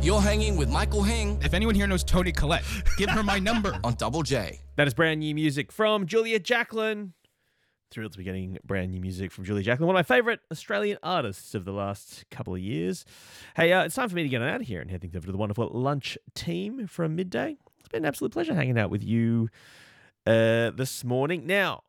You're hanging with Michael Hing If anyone here knows Toni Collette, give her my number. on Double J. That is brand new music from Julia Jacklin. Thrilled to be getting brand new music from Julia Jacklin, one of my favourite Australian artists of the last couple of years. Hey, it's time for me to get out of here and head things over to the wonderful lunch team from Midday. It's been an absolute pleasure hanging out with you this morning. Now,